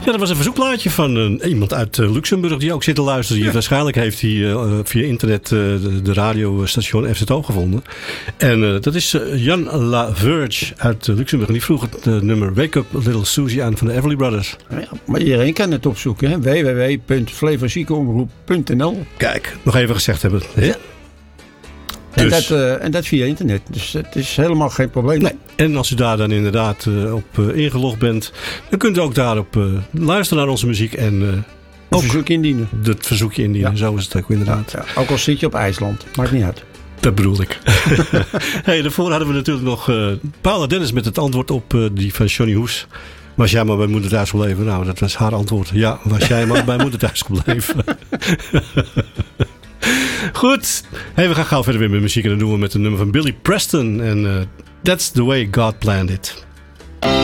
Ja, dat was een verzoekplaatje van iemand uit Luxemburg die ook zit te luisteren. Waarschijnlijk heeft hij via internet de radiostation FZO gevonden. En dat is Jan Laverge uit Luxemburg. En die vroeg het nummer Wake Up Little Susie aan van de Everly Brothers. Ja, maar iedereen kan het opzoeken. www.flevoziekenomroep.nl. Kijk, nog even gezegd hebben. Ja. Dus. En dat via internet. Dus het is helemaal geen probleem. Nee. En als u daar dan inderdaad op ingelogd bent, dan kunt u ook daarop luisteren naar onze muziek en ook verzoek indienen. Het verzoekje indienen, ja. Zo is het ook inderdaad. Ja. Ook al zit je op IJsland, maakt niet uit. Dat bedoel ik. Hey, daarvoor hadden we natuurlijk nog Paula Dennis met het antwoord op die van Johnny Hoes. Was jij maar bij moeder thuis gebleven? Nou, dat was haar antwoord. Ja, was jij maar bij moeder thuis gebleven. Goed. Hey, we gaan gauw verder weer met muziek. En dat doen we met een nummer van Billy Preston. En That's the Way God Planned It.